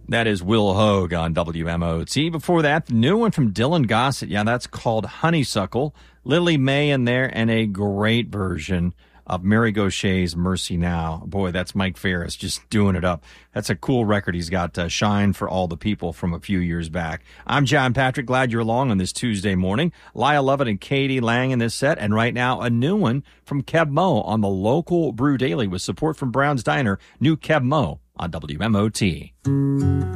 That is Will Hogue on WMOT. Before that, the new one from Dylan Gossett. Yeah, that's called Honeysuckle. Lily May in there, and a great version of Mary Gaucher's Mercy Now. Boy, that's Mike Ferris just doing it up. That's a cool record. He's got Shine for All the People from a few years back. I'm John Patrick. Glad you're along on this Tuesday morning. Lyle Lovett and Katie Lang in this set. And right now, a new one from Keb Mo on the local Brew Daily with support from Brown's Diner. New Keb Mo on WMOT.